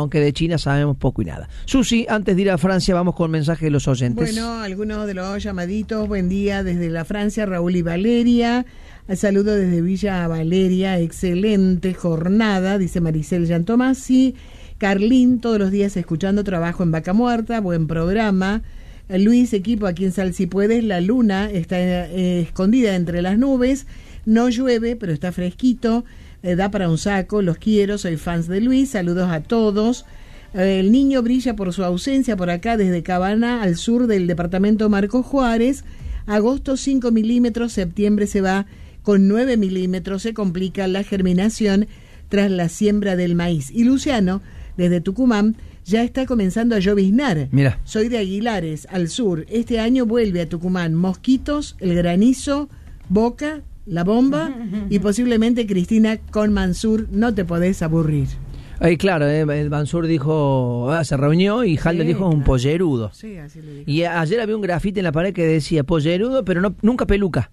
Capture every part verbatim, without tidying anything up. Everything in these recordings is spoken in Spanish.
aunque de China sabemos poco y nada. Susi, antes de ir a Francia, vamos con mensaje de los oyentes. Bueno, algunos de los llamaditos, buen día desde la Francia, Raúl y Valeria. El saludo desde Villa Valeria, excelente jornada, dice Maricel Giantomasi. Carlín, todos los días escuchando, trabajo en Vaca Muerta, buen programa. Luis, equipo, aquí en Sal Si Puedes, la luna está eh, escondida entre las nubes, no llueve, pero está fresquito, eh, da para un saco, los quiero, soy fans de Luis, saludos a todos. Eh, el niño brilla por su ausencia por acá desde Cabana, al sur del departamento Marcos Juárez. Agosto cinco milímetros, septiembre se va con nueve milímetros, se complica la germinación tras la siembra del maíz. Y Luciano, desde Tucumán, ya está comenzando a lloviznar. Mira. Soy de Aguilares, al sur. Este año vuelve a Tucumán mosquitos, el granizo, Boca, la bomba y posiblemente Cristina con Mansur. No te podés aburrir. Ahí claro, eh, Mansur dijo, ah, se reunió y Halder sí, dijo un claro. pollerudo. Sí, así le dijo. Y ayer había un grafite en la pared que decía pollerudo, pero no nunca peluca.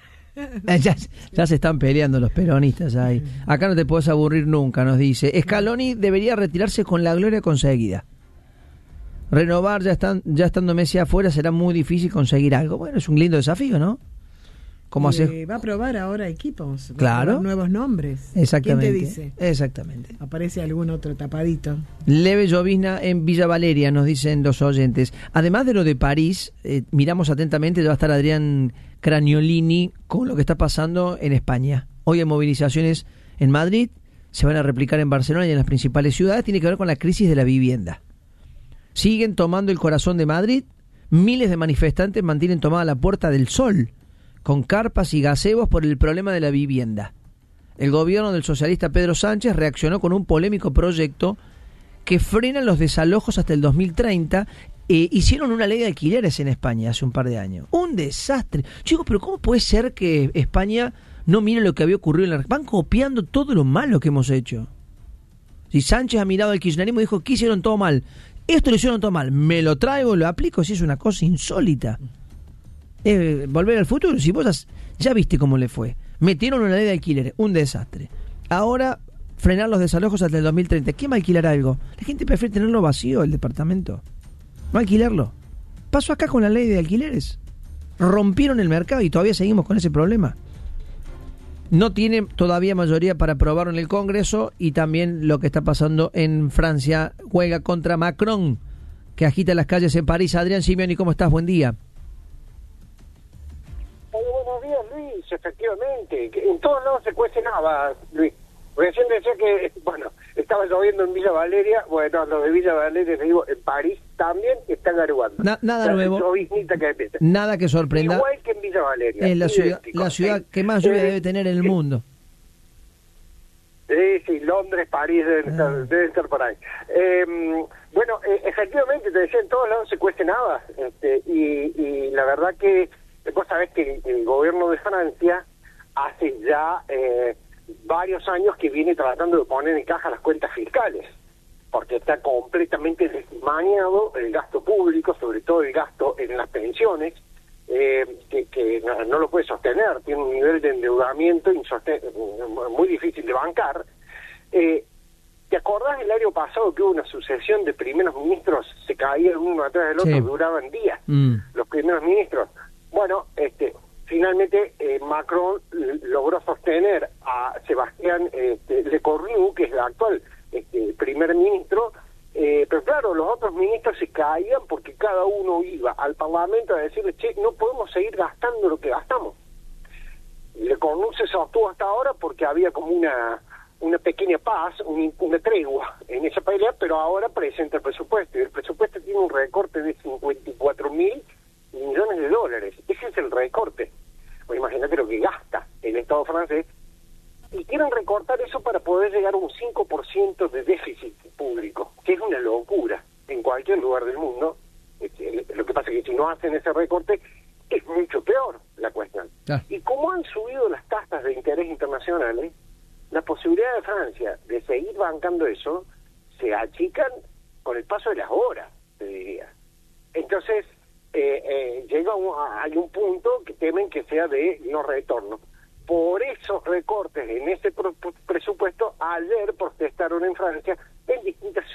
ya, ya se están peleando los peronistas ahí. Acá no te podés aburrir nunca, nos dice. Scaloni debería retirarse con la gloria conseguida. Renovar, ya están ya estando Messi afuera, será muy difícil conseguir algo. Bueno, es un lindo desafío, ¿no? ¿Cómo hacer? Eh, va a probar ahora equipos. Claro. Nuevos nombres. Exactamente. ¿Quién te dice? Exactamente. Aparece algún otro tapadito. Leve llovizna en Villa Valeria, nos dicen los oyentes. Además de lo de París, eh, miramos atentamente, ya va a estar Adrián Craniolini con lo que está pasando en España. Hoy hay movilizaciones en Madrid, se van a replicar en Barcelona y en las principales ciudades. Tiene que ver con la crisis de la vivienda. Siguen tomando el corazón de Madrid. Miles de manifestantes mantienen tomada la Puerta del Sol con carpas y gazebos por el problema de la vivienda. El gobierno del socialista Pedro Sánchez reaccionó con un polémico proyecto que frena los desalojos hasta el dos mil treinta. Eh, hicieron una ley de alquileres en España hace un par de años. Un desastre. Chicos, pero ¿cómo puede ser que España no mire lo que había ocurrido en la... Van copiando todo lo malo que hemos hecho. Si Sánchez ha mirado al kirchnerismo y dijo que hicieron todo mal, esto lo hicieron todo mal, me lo traigo, lo aplico, si es una cosa insólita. Eh, volver al futuro, si vos has, ya viste cómo le fue. Metieron una ley de alquileres, un desastre. Ahora frenar los desalojos hasta el dos mil treinta. ¿Quién va a alquilar algo? La gente prefiere tenerlo vacío, el departamento. No alquilarlo. Pasó acá con la ley de alquileres. Rompieron el mercado y todavía seguimos con ese problema. No tiene todavía mayoría para aprobarlo en el Congreso, y también lo que está pasando en Francia, huelga contra Macron, que agita las calles en París. Adrián Simeoni, ¿cómo estás? Buen día. Buenos días, Luis. Efectivamente, en todos lados se cuece nada, Luis. Recién decía que, bueno, estaba lloviendo en Villa Valeria. Bueno, los de Villa Valeria, te digo, en París también están garuando. Na, nada nuevo. Que nada que sorprenda. Igual que en Villa Valeria. Es la ciudad, la ciudad que más lluvia debe tener en el mundo. Sí, sí, Londres, París, deben, estar, ah. deben estar por ahí. Eh, bueno, eh, efectivamente, te decía, en todos lados se cuece nada. Este, y, y la verdad que vos sabés que el, el gobierno de Francia hace ya... Eh, varios años que viene tratando de poner en caja las cuentas fiscales, porque está completamente desmañado el gasto público, sobre todo el gasto en las pensiones, eh, que, que no, no lo puede sostener, tiene un nivel de endeudamiento insosten- muy difícil de bancar. Eh, ¿Te acordás el año pasado que hubo una sucesión de primeros ministros, se caían uno atrás del otro, sí. duraban días, mm. los primeros ministros? Bueno, este... Finalmente, eh, Macron logró sostener a Sebastián este, Lecornu, que es el actual este, primer ministro, eh, pero claro, los otros ministros se caían porque cada uno iba al Parlamento a decirle, che, no podemos seguir gastando lo que gastamos. Lecornu se sostuvo hasta ahora porque había como una una pequeña paz, un, una tregua en esa pelea, pero ahora presenta el presupuesto, y el presupuesto tiene un recorte de cincuenta y cuatro mil millones de dólares. Ese es el recorte. Pues imagínate lo que gasta el Estado francés, y quieren recortar eso para poder llegar a un cinco por ciento de déficit público, que es una locura en cualquier lugar del mundo. Lo que pasa es que si no hacen ese recorte es mucho peor la cuestión. Ah. Y como han subido las tasas de interés internacionales, la posibilidad de Francia de seguir bancando eso se achican con el paso de las horas, te diría. Entonces Eh, eh, llega un, hay un punto que temen que sea de no retorno. Por esos recortes en ese pro- presupuesto, ayer protestaron en Francia en distintas